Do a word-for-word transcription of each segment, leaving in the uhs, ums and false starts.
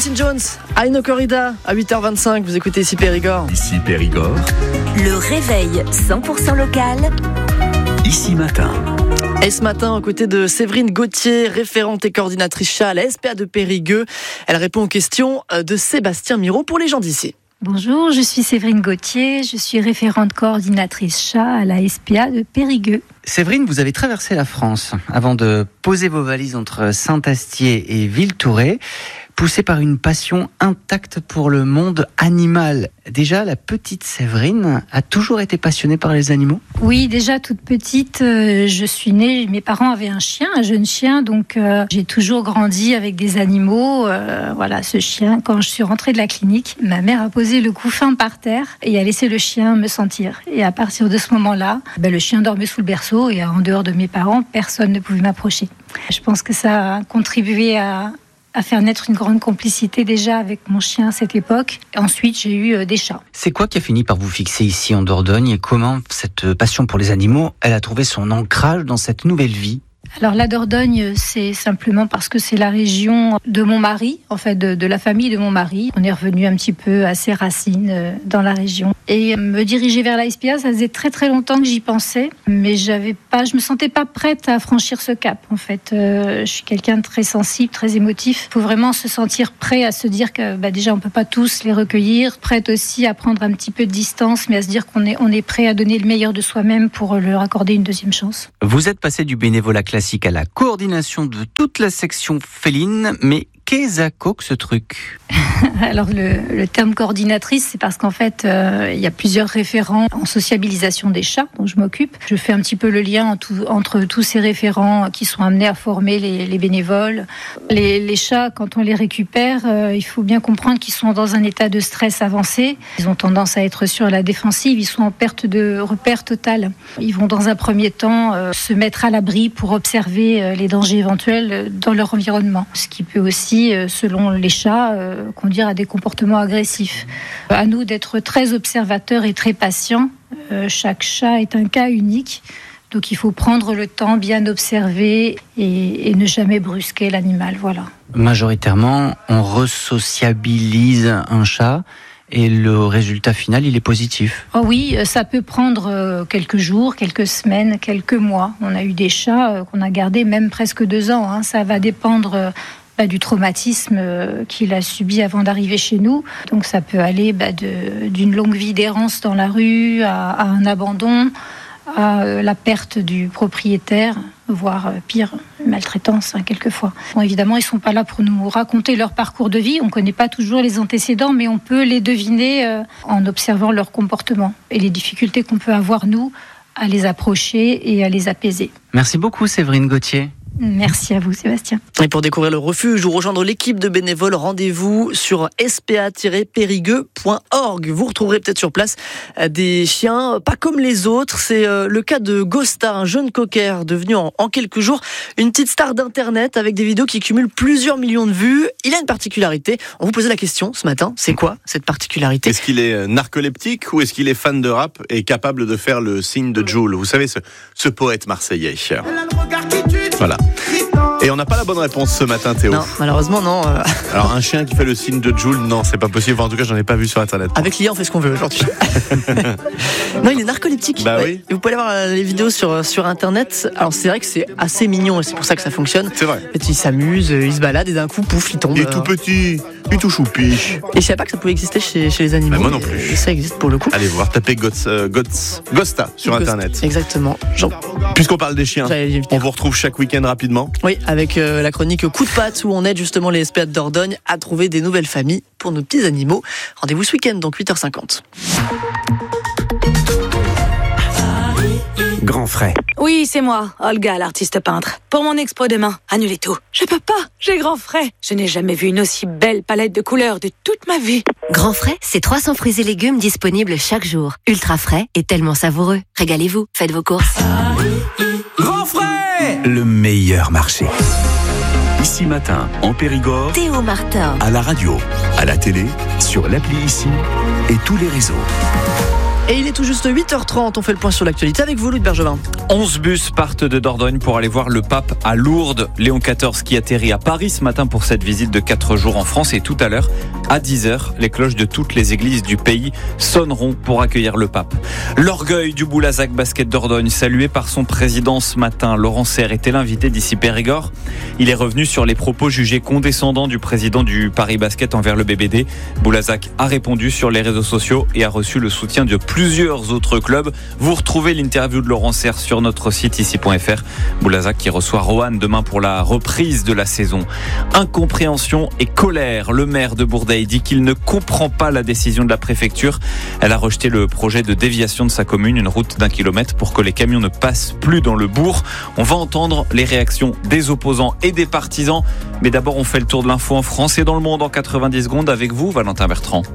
Quincy Jones, Aino Corrida, à huit heures vingt-cinq, vous écoutez ici Périgord. Ici Périgord. Le réveil cent pour cent local. Ici Matin. Et ce matin, aux côtés de Séverine Gauthier, référente et coordinatrice chat à la S P A de Périgueux, elle répond aux questions de Sébastien Miro pour les gens d'ici. Bonjour, je suis Séverine Gauthier, je suis référente coordinatrice chat à la S P A de Périgueux. Séverine, vous avez traversé la France avant de poser vos valises entre Saint-Astier et Villetouré, poussée par une passion intacte pour le monde animal. Déjà, la petite Séverine a toujours été passionnée par les animaux ? Oui, déjà toute petite, euh, je suis née, mes parents avaient un chien, un jeune chien, donc euh, j'ai toujours grandi avec des animaux. Euh, voilà, ce chien, quand je suis rentrée de la clinique, ma mère a posé le couffin par terre et a laissé le chien me sentir. Et à partir de ce moment-là, ben, le chien dormait sous le berceau et en dehors de mes parents, personne ne pouvait m'approcher. Je pense que ça a contribué à... à faire naître une grande complicité déjà avec mon chien à cette époque. Et ensuite, j'ai eu des chats. C'est quoi qui a fini par vous fixer ici en Dordogne et comment cette passion pour les animaux, elle a trouvé son ancrage dans cette nouvelle vie ? Alors la Dordogne, c'est simplement parce que c'est la région de mon mari, en fait de, de la famille de mon mari. On est revenu un petit peu à ses racines euh, dans la région. Et me diriger vers la S P A, ça faisait très très longtemps que j'y pensais, mais j'avais pas, je me sentais pas prête à franchir ce cap. En fait, euh, je suis quelqu'un de très sensible, très émotif. Il faut vraiment se sentir prêt à se dire que bah, déjà on peut pas tous les recueillir, prête aussi à prendre un petit peu de distance, mais à se dire qu'on est on est prêt à donner le meilleur de soi-même pour leur accorder une deuxième chance. Vous êtes passé du bénévolat classique à la coordination de toute la section féline, mais qu'est-ce que ce truc ? Alors le, le terme coordinatrice, c'est parce qu'en fait, euh, il y a plusieurs référents en sociabilisation des chats dont je m'occupe. Je fais un petit peu le lien en tout, entre tous ces référents qui sont amenés à former les, les bénévoles. Les, les chats, quand on les récupère, euh, il faut bien comprendre qu'ils sont dans un état de stress avancé. Ils ont tendance à être sur la défensive, ils sont en perte de repère totale. Ils vont dans un premier temps euh, se mettre à l'abri pour observer euh, les dangers éventuels dans leur environnement. Ce qui peut aussi, euh, selon les chats, euh, conduire à des comportements agressifs. À nous d'être très observateurs et très patients. Euh, chaque chat est un cas unique, donc il faut prendre le temps, bien observer et, et ne jamais brusquer l'animal. Voilà. Majoritairement, on resociabilise un chat et le résultat final, il est positif. Oh oui, ça peut prendre quelques jours, quelques semaines, quelques mois. On a eu des chats qu'on a gardés même presque deux ans. Hein. Ça va dépendre Bah, du traumatisme euh, qu'il a subi avant d'arriver chez nous. Donc ça peut aller bah, de, d'une longue vie d'errance dans la rue à, à un abandon, à euh, la perte du propriétaire, voire euh, pire, maltraitance hein, quelquefois. Bon, évidemment, ils ne sont pas là pour nous raconter leur parcours de vie. On ne connaît pas toujours les antécédents, mais on peut les deviner euh, en observant leur comportement et les difficultés qu'on peut avoir, nous, à les approcher et à les apaiser. Merci beaucoup, Séverine Gauthier. Merci à vous, Sébastien. Et pour découvrir le refuge ou rejoindre l'équipe de bénévoles, rendez-vous sur s p a tiret périgueux point org. Vous retrouverez peut-être sur place des chiens pas comme les autres. C'est le cas de Gosta, un jeune cocker devenu en, en quelques jours une petite star d'internet avec des vidéos qui cumulent plusieurs millions de vues. Il a une particularité. On vous posait la question ce matin. C'est quoi cette particularité ? Est-ce qu'il est narcoleptique ou est-ce qu'il est fan de rap et capable de faire le signe de Jul ? Vous savez, ce, ce poète marseillais. Voilà. Et on n'a pas la bonne réponse ce matin, Théo. Non, malheureusement, non. Euh... Alors, un chien qui fait le signe de Jul, non, c'est pas possible. Enfin, en tout cas, j'en ai pas vu sur Internet. Avec l'I A, on fait ce qu'on veut aujourd'hui. Non, il est narcoleptique. Bah ouais. oui. Et vous pouvez aller voir les vidéos sur, sur Internet. Alors, c'est vrai que c'est assez mignon et c'est pour ça que ça fonctionne. C'est vrai. En fait, il s'amuse, il se balade et d'un coup, pouf, il tombe. Il est tout petit, il est tout choupi. Et je savais pas que ça pouvait exister chez, chez les animaux. Bah moi non plus. Et ça existe pour le coup. Allez voir, tapez Gots, euh, Gots, Gosta sur Gosta. Internet. Exactement. Jean... Puisqu'on parle des chiens, on vous retrouve chaque week-end rapidement. Oui, avec euh, la chronique Coup de patte où on aide justement les S P A de Dordogne à trouver des nouvelles familles pour nos petits animaux. Rendez-vous ce week-end, donc huit heures cinquante. Grand frais. Oui, c'est moi, Olga, l'artiste peintre. Pour mon expo demain, annulez tout. Je peux pas, j'ai grand frais. Je n'ai jamais vu une aussi belle palette de couleurs de toute ma vie. Grand frais, c'est trois cents fruits et légumes disponibles chaque jour. Ultra frais et tellement savoureux. Régalez-vous, faites vos courses. Grand frais, le meilleur marché. Ici Matin, en Périgord, Théo Martin. à la radio, à la télé, sur l'appli Ici et tous les réseaux. Et il est tout juste huit heures trente, on fait le point sur l'actualité avec vous, Louis de Bergevin. onze bus partent de Dordogne pour aller voir le pape à Lourdes. Léon quatorze qui atterrit à Paris ce matin pour cette visite de quatre jours en France. Et tout à l'heure, à dix heures, les cloches de toutes les églises du pays sonneront pour accueillir le pape. L'orgueil du Boulazac Basket Dordogne, salué par son président ce matin. Laurent Serre était l'invité d'ici Périgord. Il est revenu sur les propos jugés condescendants du président du Paris Basket envers le B B D. Boulazac a répondu sur les réseaux sociaux et a reçu le soutien de plusieurs autres clubs. Vous retrouvez l'interview de Laurent Serre sur notre site ici point f r. Boulazac qui reçoit Roanne demain pour la reprise de la saison. Incompréhension et colère. Le maire de Bourdeil dit qu'il ne comprend pas la décision de la préfecture. Elle a rejeté le projet de déviation de sa commune, une route d'un kilomètre pour que les camions ne passent plus dans le bourg. On va entendre les réactions des opposants et des partisans. Mais d'abord, on fait le tour de l'info en France et dans le monde en quatre-vingt-dix secondes avec vous, Valentin Bertrand.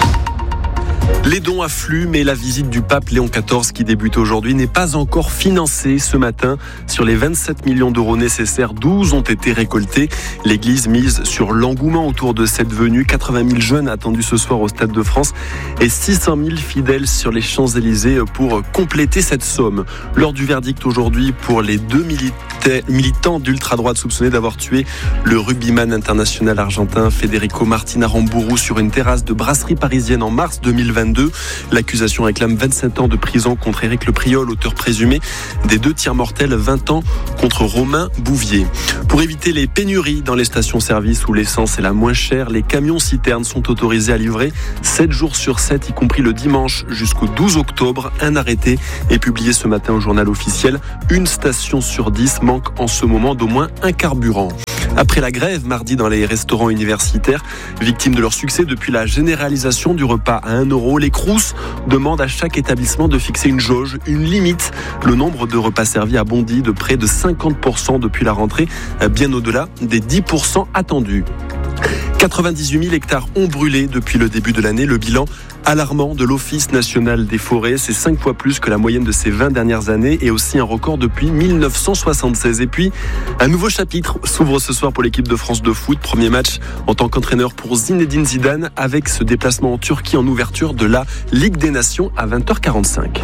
Les dons affluent, mais la visite du pape Léon quatorze qui débute aujourd'hui n'est pas encore financée ce matin. Sur les vingt-sept millions d'euros nécessaires, douze ont été récoltés. L'église mise sur l'engouement autour de cette venue. quatre-vingt mille jeunes attendus ce soir au Stade de France et six cent mille fidèles sur les Champs-Élysées pour compléter cette somme. Lors du verdict aujourd'hui pour les deux milita- militants d'ultra-droite soupçonnés d'avoir tué le rugbyman international argentin Federico Martin Aramburu sur une terrasse de brasserie parisienne en mars deux mille vingt-deux. L'accusation réclame vingt-sept ans de prison contre Éric Le Priol, auteur présumé des deux tirs mortels, vingt ans contre Romain Bouvier. Pour éviter les pénuries dans les stations-service où l'essence est la moins chère, les camions-citernes sont autorisés à livrer sept jours sur sept, y compris le dimanche jusqu'au douze octobre. Un arrêté est publié ce matin au journal officiel. Une station sur dix manque en ce moment d'au moins un carburant. Après la grève mardi dans les restaurants universitaires, victimes de leur succès depuis la généralisation du repas à un euro, les Crous demandent à chaque établissement de fixer une jauge, une limite. Le nombre de repas servis a bondi de près de cinquante pour cent depuis la rentrée, bien au-delà des dix pour cent attendus. quatre-vingt-dix-huit mille hectares ont brûlé depuis le début de l'année. Le bilan alarmant de l'Office national des forêts, c'est cinq fois plus que la moyenne de ces vingt dernières années et aussi un record depuis mille neuf cent soixante-seize. Et puis, un nouveau chapitre s'ouvre ce soir pour l'équipe de France de foot. Premier match en tant qu'entraîneur pour Zinedine Zidane avec ce déplacement en Turquie en ouverture de la Ligue des Nations à vingt heures quarante-cinq.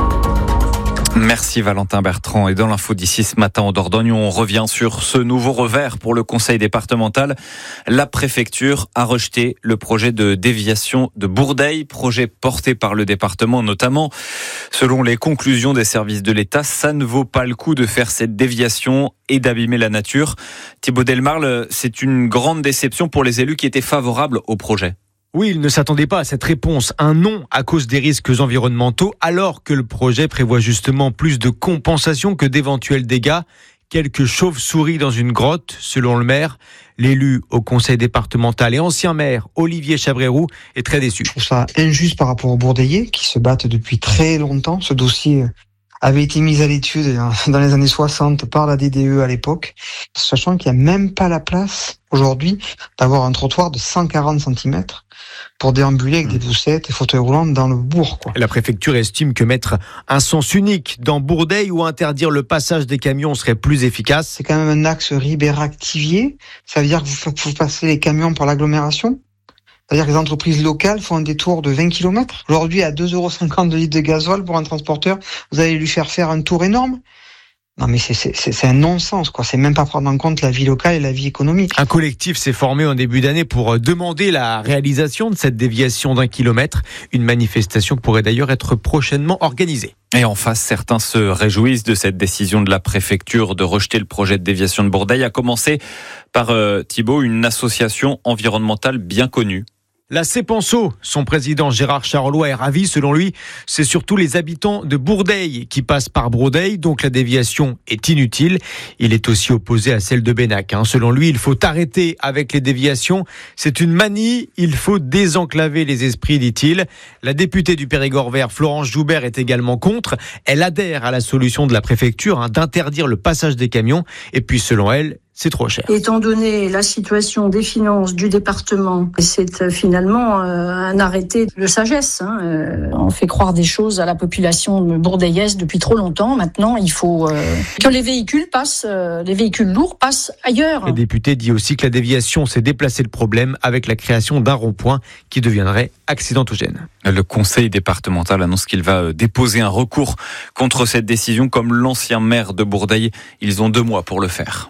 Merci Valentin Bertrand. Et dans l'info d'ici ce matin en Dordogne, on revient sur ce nouveau revers pour le conseil départemental. La préfecture a rejeté le projet de déviation de Bourdeil, projet porté par le département notamment. Selon les conclusions des services de l'État, ça ne vaut pas le coup de faire cette déviation et d'abîmer la nature. Thibaut Delmarle, c'est une grande déception pour les élus qui étaient favorables au projet. Oui, il ne s'attendait pas à cette réponse. Un non à cause des risques environnementaux, alors que le projet prévoit justement plus de compensation que d'éventuels dégâts. Quelques chauves-souris dans une grotte, selon le maire. L'élu au conseil départemental et ancien maire, Olivier Chavreroux, est très déçu. Je trouve ça injuste par rapport aux Bourdaillais, qui se battent depuis très longtemps. Ce dossier avait été mis à l'étude dans les années soixante par la D D E à l'époque, sachant qu'il n'y a même pas la place aujourd'hui d'avoir un trottoir de cent quarante centimètres pour déambuler avec des poussettes et fauteuils roulants dans le bourg, quoi. La préfecture estime que mettre un sens unique dans Bourdeil ou interdire le passage des camions serait plus efficace. C'est quand même un axe Ribérac-Tivier. Ça veut dire que vous, vous passez les camions par l'agglomération. C'est-à-dire que les entreprises locales font un détour de vingt kilomètres. Aujourd'hui, à deux euros cinquante de litre de gasoil pour un transporteur, vous allez lui faire faire un tour énorme. Non mais c'est, c'est, c'est un non-sens, quoi. C'est même pas prendre en compte la vie locale et la vie économique. Un collectif s'est formé en début d'année pour demander la réalisation de cette déviation d'un kilomètre. Une manifestation pourrait d'ailleurs être prochainement organisée. Et en face, certains se réjouissent de cette décision de la préfecture de rejeter le projet de déviation de Bourdeil, à commencer par euh, Thibaut, une association environnementale bien connue. La Cépenso, son président Gérard Charolois est ravi. Selon lui, c'est surtout les habitants de Bourdeil qui passent par Bourdeil, donc la déviation est inutile. Il est aussi opposé à celle de Bénac. Selon lui, il faut arrêter avec les déviations. C'est une manie, il faut désenclaver les esprits, dit-il. La députée du Périgord vert, Florence Joubert, est également contre. Elle adhère à la solution de la préfecture hein, d'interdire le passage des camions. Et puis, selon elle, c'est trop cher. Étant donné la situation des finances du département, c'est finalement euh, un arrêté de sagesse. Hein. Euh, on fait croire des choses à la population bourdaillaise depuis trop longtemps. Maintenant, il faut euh, que les véhicules passent, euh, les véhicules lourds passent ailleurs. Le député dit aussi que la déviation s'est déplacée le problème avec la création d'un rond-point qui deviendrait accidentogène. Le conseil départemental annonce qu'il va déposer un recours contre cette décision, comme l'ancien maire de Bourdeil. Ils ont deux mois pour le faire.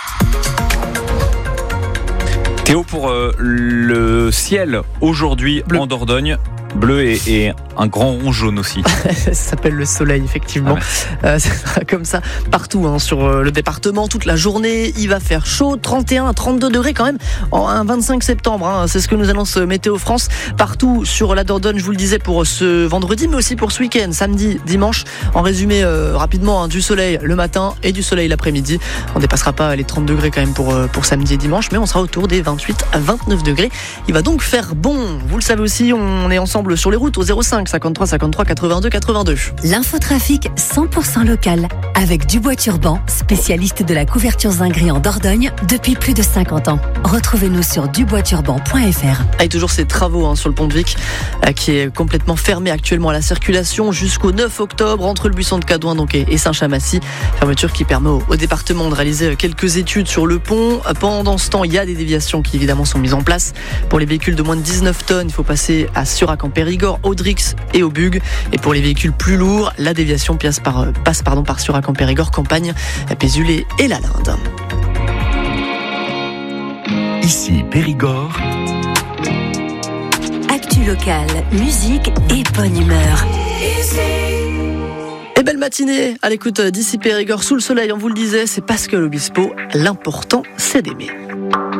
Théo, pour euh, le ciel aujourd'hui bleu en Dordogne, bleu et, et un grand rond jaune aussi. Ça s'appelle le soleil, effectivement. Ah euh, c'est comme ça partout hein, sur euh, le département, toute la journée. Il va faire chaud, trente et un à trente-deux degrés quand même, en un vingt-cinq septembre. Hein, c'est ce que nous annonce Météo France. Partout sur la Dordogne, je vous le disais, pour ce vendredi, mais aussi pour ce week-end, samedi, dimanche. En résumé, euh, rapidement, hein, du soleil le matin et du soleil l'après-midi. On dépassera pas les trente degrés quand même pour, euh, pour samedi et dimanche, mais on sera autour des vingt-huit à vingt-neuf degrés. Il va donc faire bon. Vous le savez aussi, on est ensemble sur les routes au zéro cinq cinquante-trois cinquante-trois quatre-vingt-deux quatre-vingt-deux. L'infotrafic cent pour cent local avec Dubois Turban, spécialiste de la couverture zinguerie en Dordogne depuis plus de cinquante ans. Retrouvez-nous sur dubois turban point f r. Et toujours ces travaux hein, sur le pont de Vic euh, qui est complètement fermé actuellement à la circulation jusqu'au neuf octobre entre le Buisson de Cadouin donc, et, et Saint-Chamassis. Fermeture qui permet au, au département de réaliser quelques études sur le pont. Pendant ce temps, il y a des déviations qui évidemment sont mises en place. Pour les véhicules de moins de dix-neuf tonnes, il faut passer à Surac en Périgord, Audrix et au Bug. Et pour les véhicules plus lourds, la déviation passe par, passe, pardon, par Surac en Périgord, Campagne, Pézulé et la Linde. Ici Périgord. Actu locale, musique et bonne humeur. Et belle matinée à l'écoute d'Ici Périgord sous le soleil, on vous le disait, c'est Pascal Obispo. L'important, c'est d'aimer.